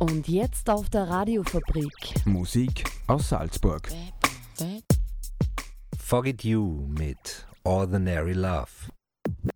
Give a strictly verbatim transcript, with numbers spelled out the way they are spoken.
Und jetzt auf der Radiofabrik. Musik aus Salzburg. Forget You mit Ordinary Love.